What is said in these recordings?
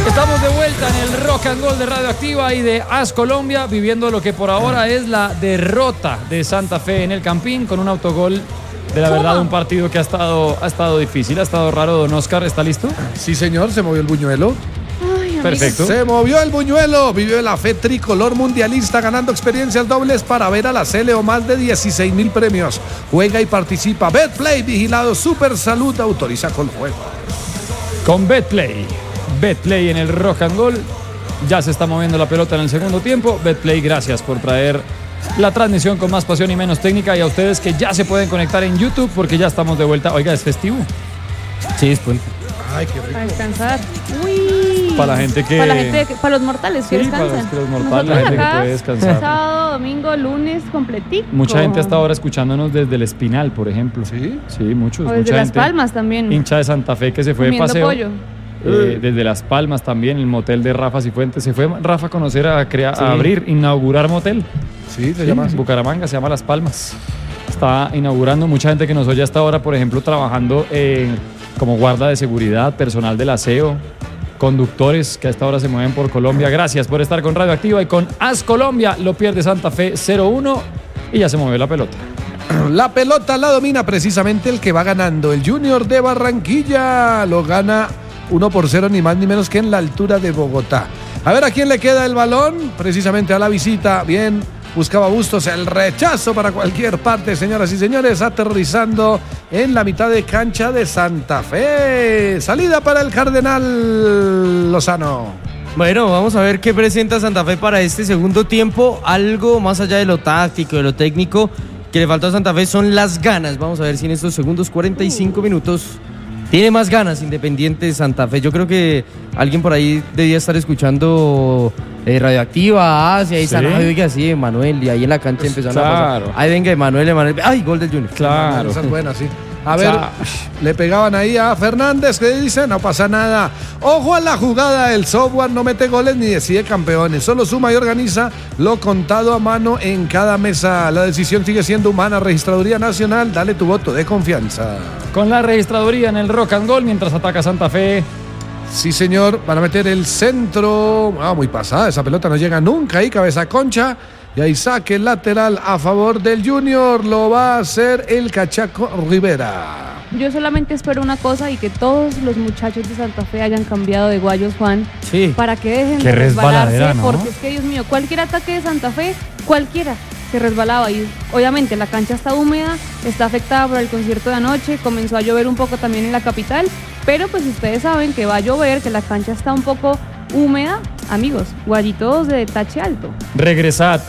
Estamos de vuelta en el Rock and Roll de Radioactiva y de AS Colombia, viviendo lo que por ahora es la derrota de Santa Fe en el Campín con un autogol. De la verdad, un partido que ha estado difícil, ha estado raro. Don Oscar, ¿está listo? Sí, señor, se movió el buñuelo. Ay, perfecto. Se movió el buñuelo, vivió la fe tricolor mundialista, ganando experiencias dobles para ver a la Cele o más de 16,000 premios. Juega y participa. Betplay, vigilado Super Salud, autoriza con juego. Con Betplay en el Rock and Roll. Ya se está moviendo la pelota en el segundo tiempo. Betplay, gracias por traer la transmisión con más pasión y menos técnica, y a ustedes que ya se pueden conectar en YouTube porque ya estamos de vuelta. Oiga, ¿es festivo? Sí, es puente. Ay, qué rico. para descansar. Uy. Para la gente que... Para los mortales que descansan. Para los mortales, Nosotros la gente que acá, puede descansar. sábado, domingo, lunes, completico. Mucha gente hasta ahora escuchándonos desde el Espinal, por ejemplo. ¿Sí? Sí, muchos. O desde mucha Las gente Palmas también. hincha de Santa Fe que se fue de Comiendo paseo. pollo. Desde Las Palmas también, el motel de Rafa Cifuentes. Se fue Rafa a conocer, a inaugurar motel. Sí, se llama así. Bucaramanga, se llama Las Palmas. Está inaugurando. Mucha gente que nos oye hasta ahora, por ejemplo, trabajando como guarda de seguridad, personal del aseo, conductores que a esta hora se mueven por Colombia. Gracias por estar con Radioactiva y con AS Colombia. Lo pierde Santa Fe 0-1 y ya se movió la pelota. La pelota la domina precisamente el que va ganando, el Junior de Barranquilla. Lo gana 1-0, ni más ni menos que en la altura de Bogotá. A ver a quién le queda el balón, precisamente a la visita. Bien, buscaba Bustos, el rechazo para cualquier parte, señoras y señores, aterrizando en la mitad de cancha de Santa Fe. Salida para el Cardenal Lozano. Bueno, vamos a ver qué presenta Santa Fe para este segundo tiempo. Algo más allá de lo táctico, de lo técnico, que le falta a Santa Fe son las ganas. Vamos a ver si en estos segundos 45 minutos tiene más ganas Independiente Santa Fe. Yo creo que alguien por ahí debía estar escuchando Radioactiva, Asia, y oiga, así, Emanuel, y ahí en la cancha empezaron a pasar. Ahí venga Emanuel, ay, gol del Junior. Claro. Esa es buena, sí. A ver, le pegaban ahí a Fernández, que dice, no pasa nada. Ojo a la jugada, el software no mete goles ni decide campeones, solo suma y organiza lo contado a mano en cada mesa. La decisión sigue siendo humana. Registraduría Nacional, dale tu voto de confianza. Con la registraduría en el Rock and Roll mientras ataca Santa Fe. Sí, señor, van a meter el centro. Muy pasada, esa pelota no llega nunca ahí, cabeza concha. Y ahí saque lateral a favor del Junior. Lo va a hacer el Cachaco Rivera. Yo solamente espero una cosa, y que todos los muchachos de Santa Fe hayan cambiado de guayos, Juan. Sí. Para que dejen Qué de resbalarse, resbaladera, ¿no? porque es que, Dios mío, cualquier ataque de Santa Fe, cualquiera se resbalaba. Y obviamente la cancha está húmeda, está afectada por el concierto de anoche, comenzó a llover un poco también en la capital, pero pues ustedes saben que va a llover, que la cancha está un poco húmeda. Amigos, guayitos de tache alto. Regresad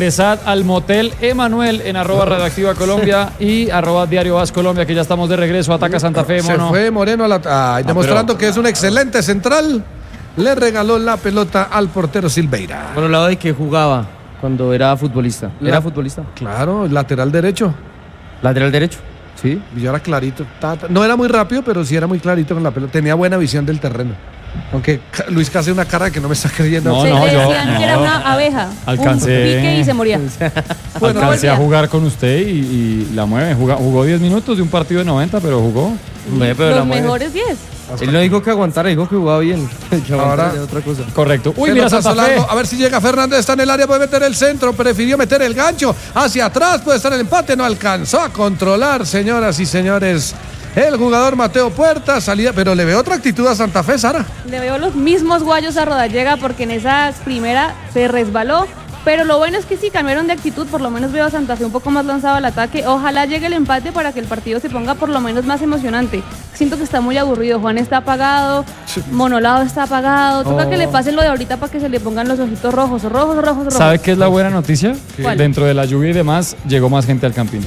al motel Emanuel en @Radioactiva Colombia y @Diario AS Colombia, que ya estamos de regreso. Ataca Santa Fe, Se mono. fue Moreno demostrando que es un excelente central. Le regaló la pelota al portero Silveira. Por el lado de que jugaba cuando era futbolista. ¿Era futbolista? Claro, lateral derecho. Lateral derecho. Sí. Y era clarito. No era muy rápido, pero sí era muy clarito con la pelota. Tenía buena visión del terreno. Aunque Luis hace una cara que no me está creyendo. No, Se no, le yo- decían que era una abeja. Alcancé- Un pique y se moría. Bueno, Alcancé a volvía. jugar con usted y la mueve. Jugó 10 minutos de un partido de 90, pero jugó. Pero Los la mueve. mejores 10. Él no dijo que aguantara, dijo que jugaba bien. Que Ahora- aguantara es otra cosa. Correcto. Uy, mira Pelotazo Santa Fe. largo. A ver si llega Fernández, está en el área, puede meter el centro, prefirió meter el gancho hacia atrás, puede estar el empate, no alcanzó a controlar, señoras y señores. El jugador Mateo Puerta salía, pero le veo otra actitud a Santa Fe, Sara. Le veo los mismos guayos a Rodallega, porque en esa primera se resbaló. Pero lo bueno es que sí cambiaron de actitud, por lo menos veo a Santa Fe un poco más lanzado al ataque. Ojalá llegue el empate para que el partido se ponga por lo menos más emocionante. Siento que está muy aburrido. Juan está apagado, Monolado está apagado. Toca que le pasen lo de ahorita para que se le pongan los ojitos rojos. ¿Sabe qué es la buena noticia? ¿Cuál? Dentro de la lluvia y demás, llegó más gente al campín.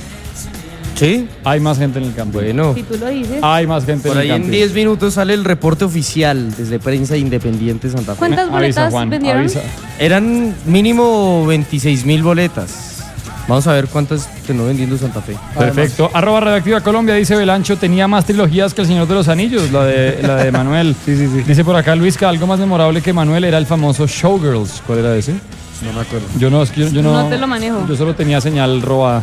Sí. Hay más gente en el campo. Bueno. Si tú lo dices. Hay más gente Por en ahí el en campín. 10 minutos sale el reporte oficial desde Prensa Independiente Santa Fe. ¿Cuántas Avisa, boletas Juan, vendieron? avisa. Eran mínimo 26,000 boletas. Vamos a ver cuántas terminó vendiendo Santa Fe. Perfecto. @Radioactiva Colombia, dice Belancho, tenía más trilogías que El Señor de los Anillos, la de Manuel. Sí. Dice por acá Luisca, algo más memorable que Manuel era el famoso Showgirls. ¿Cuál era ese? No me acuerdo. Yo no No te lo manejo. Yo solo tenía señal robada.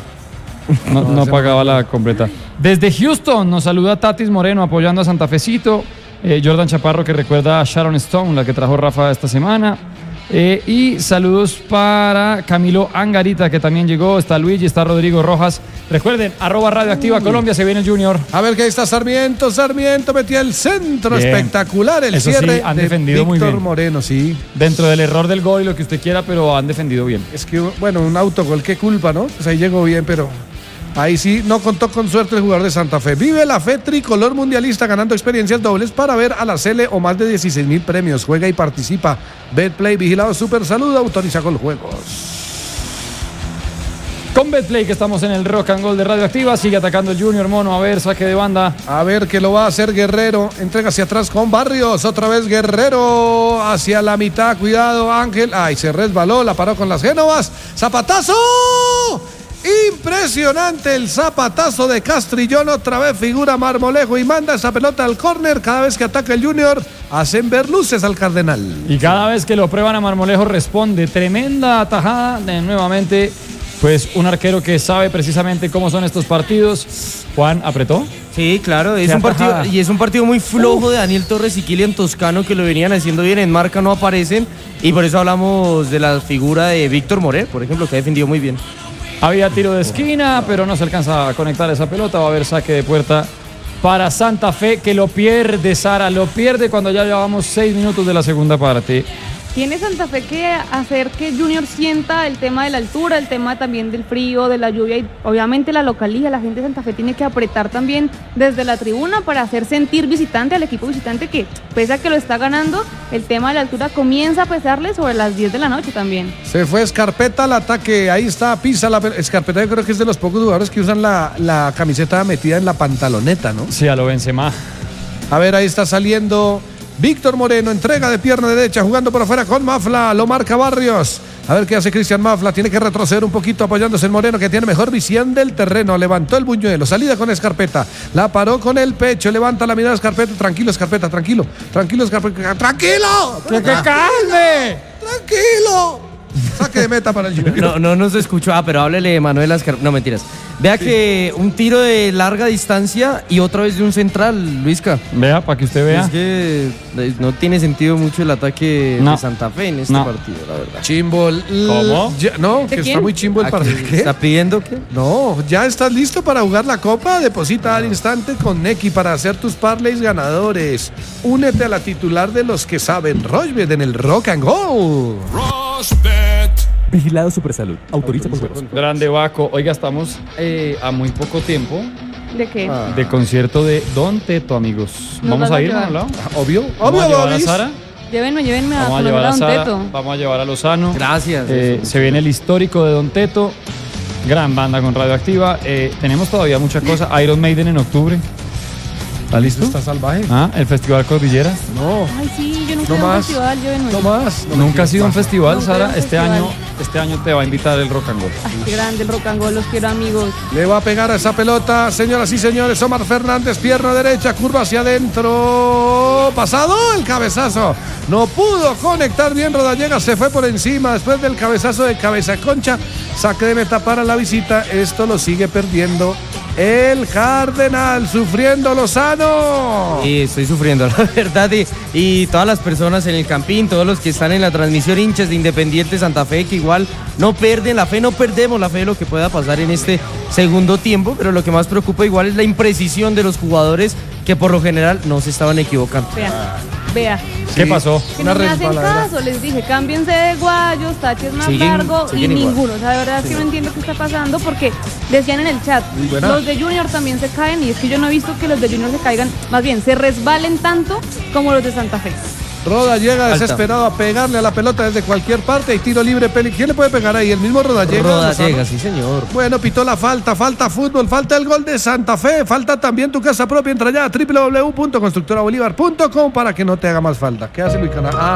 No pagaba la completa. Desde Houston nos saluda Tatis Moreno apoyando a Santa Fecito. Jordan Chaparro, que recuerda a Sharon Stone, la que trajo Rafa esta semana. Y saludos para Camilo Angarita, que también llegó. Está Luigi, está Rodrigo Rojas. Recuerden, @Radioactiva Colombia, se viene el Junior. A ver que ahí está Sarmiento metía el centro. Bien. Espectacular el Eso cierre sí, han de defendido muy Víctor bien. Moreno, sí. Dentro del error del gol y lo que usted quiera, pero han defendido bien. Es que, bueno, un autogol, qué culpa, ¿no? Pues ahí llegó bien, pero ahí sí no contó con suerte el jugador de Santa Fe. Vive la fe tricolor mundialista ganando experiencias dobles para ver a la Sele o más de 16.000 premios. Juega y participa. Betplay, vigilado Super Salud, autoriza con juegos. Con Betplay, que estamos en el Rock and Gold de Radioactiva, sigue atacando el Junior Mono. A ver, saque de banda. A ver que lo va a hacer Guerrero. Entrega hacia atrás con Barrios. Otra vez Guerrero hacia la mitad. Cuidado, Ángel. Ay, se resbaló. La paró con las Génovas. ¡Zapatazo! Impresionante el zapatazo de Castrillón. Otra vez figura Marmolejo y manda esa pelota al córner. Cada vez que ataca el Junior, hacen ver luces al Cardenal. Y cada vez que lo prueban a Marmolejo responde. Tremenda atajada de nuevamente. Pues un arquero que sabe precisamente cómo son estos partidos. Juan, ¿apretó? Sí, claro, es Qué un partido, atajada. y es un partido muy flojo de Daniel Torres y Kylian Toscano, que lo venían haciendo bien, en marca no aparecen, y por eso hablamos de la figura de Víctor Morel, por ejemplo, que ha defendido muy bien. Había tiro de esquina, pero no se alcanza a conectar esa pelota. Va a haber saque de puerta para Santa Fe, que lo pierde, Sara. Lo pierde cuando ya llevamos 6 minutos de la segunda parte. Tiene Santa Fe que hacer que Junior sienta el tema de la altura, el tema también del frío, de la lluvia y obviamente la localía. La gente de Santa Fe tiene que apretar también desde la tribuna para hacer sentir visitante al equipo visitante, que pese a que lo está ganando, el tema de la altura comienza a pesarle sobre las 10 de la noche también. Se fue Escarpeta al ataque. Ahí está, pisa la Escarpeta. Yo creo que es de los pocos jugadores que usan la camiseta metida en la pantaloneta, ¿no? Sí, a lo Benzema. A ver, ahí está saliendo Víctor Moreno, entrega de pierna derecha, jugando por afuera con Mafla, lo marca Barrios. A ver qué hace Cristian Mafla, tiene que retroceder un poquito apoyándose en Moreno, que tiene mejor visión del terreno. Levantó el buñuelo, salida con Escarpeta, la paró con el pecho, levanta la mirada Escarpeta. Tranquilo, Escarpeta, tranquilo, tranquilo, Escarpeta, tranquilo, ¡Que calme! tranquilo. Saque de meta para el Junior. No nos escuchó, pero háblele de Manuel Ascar... No, mentiras. Vea que un tiro de larga distancia y otra vez de un central, Luisca. Vea, para que usted vea. Es que no tiene sentido mucho el ataque No. de Santa Fe en este No. partido, la verdad. Chimbo. ¿Cómo? No, ¿De que está quién? muy chimbo el Aquí, partido. ¿Qué? ¿Está pidiendo qué? No, ya estás listo para jugar la Copa. Deposita al instante con Neki para hacer tus parlays ganadores. Únete a la titular de los que saben Rochbet en el Rock and Go. Vigilado Supersalud. Autoriza con juegos. Grande Baco. Oiga, estamos a muy poco tiempo ¿De qué? de concierto de Don Teto, amigos. Nos ¿Vamos vas a a ir, llevar. Manolao? Obvio, ¿Vamos a obvio, llevar a Bobis. Sara? Llévenme a Vamos a conocer llevar a a Don Sara. Teto. Vamos a llevar a Lozano. Gracias. Se viene el histórico de Don Teto. Gran banda con Radioactiva. Tenemos todavía muchas cosas. Iron Maiden en octubre. ¿Está listo? ¿Está salvaje? Ah, el Festival Cordillera. No, Ay, sí, yo nunca No he ido a un más. festival, llévenme. no más. Nunca ha sido un festival, Nunca Sara. he ido a un Este festival. año te va a invitar el Rock and Roll. Ay, qué grande el rock and roll, los quiero amigos. Le va a pegar a esa pelota, señoras y señores. Omar Fernández, pierna derecha, curva hacia adentro. Pasado el cabezazo. No pudo conectar bien Rodallega, se fue por encima después del cabezazo de Cabeza Concha. Saque de meta para la visita. Esto lo sigue perdiendo el Cardenal, sufriendo Lozano. Sí, estoy sufriendo, la verdad. Y todas las personas en el campín, todos los que están en la transmisión, hinchas de Independiente Santa Fe, que igual no pierden la fe, no perdemos la fe de lo que pueda pasar en este segundo tiempo. Pero lo que más preocupa igual es la imprecisión de los jugadores, que por lo general no se estaban equivocando. Vea. ¿Qué pasó? Que Una no me hacen resbaladera. caso, les dije, cámbiense de guayos, taches más Siguen- largo y siguen igual. ninguno. O sea, de verdad es que no entiendo qué está pasando porque decían en el chat, Muy buena. los de Junior también se caen y es que yo no he visto que los de Junior se caigan, más bien se resbalen tanto como los de Santa Fe. Roda llega Falta. desesperado a pegarle a la pelota desde cualquier parte y tiro libre. ¿Quién le puede pegar ahí? El mismo Rodallega. Rodallega, sí señor. Bueno, pitó la falta fútbol, falta el gol de Santa Fe, falta también tu casa propia. Entra ya a www.constructorabolívar.com para que no te haga más falta. ¿Qué hace Luis Cana?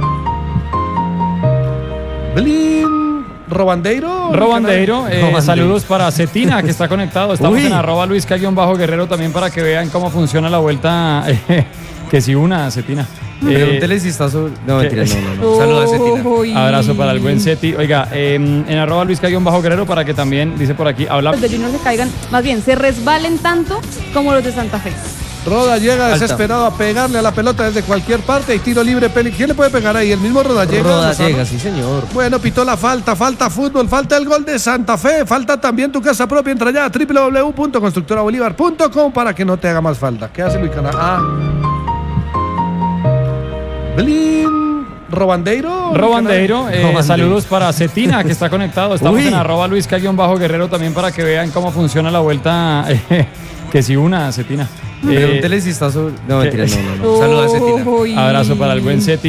Blin, Robandeiro. Robandeiro, Robandeiro. saludos para Cetina, que está conectado. Estamos Uy. en @Luisca_Guerrero también para que vean cómo funciona la vuelta. Que si una, Cetina. Pregúntele si está sobre... No, mentira, no. Saludos a Cetina. Uy. Abrazo para el buen Ceti. Oiga, en @Luisca_Guerrero para que también, dice por aquí, habla. Los de Junior se caigan, más bien se resbalen tanto como los de Santa Fe. Rodallega Falta. desesperado a pegarle a la pelota desde cualquier parte y tiro libre. ¿Quién le puede pegar ahí? El mismo Rodallega. Rodallega, sí señor. Bueno, pitó la falta fútbol, falta el gol de Santa Fe, falta también tu casa propia. Entra ya a www.constructorabolivar.com para que no te haga más falta. ¿Qué hace Luis Canal? Blin. Robandeiro. Robandeiro, saludos para Cetina, que está conectado. Estamos Uy. en @LuisK_Guerrero también para que vean cómo funciona la vuelta. Que si una, Cetina. Pregúntele si está sobre... No, mentira, no. Saludos a Cetina. Uy. Abrazo para el buen Ceti.